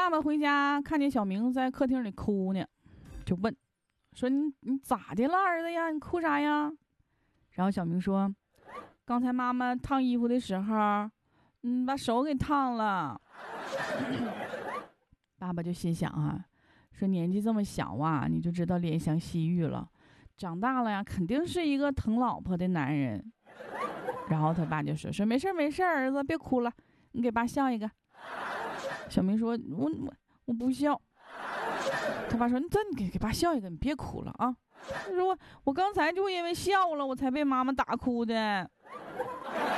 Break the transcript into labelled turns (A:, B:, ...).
A: 爸爸回家看见小明在客厅里哭呢，就问说你咋的了儿子呀，你哭啥呀？然后小明说，刚才妈妈烫衣服的时候把手给烫了。爸爸就心想啊，说年纪这么小啊，你就知道怜香惜玉了，长大了呀肯定是一个疼老婆的男人。然后他爸就说没事没事，儿子别哭了，你给爸笑一个。小明说我不笑。他爸说你给爸笑一个，你别哭了啊。他说我刚才就因为笑了我才被妈妈打哭的。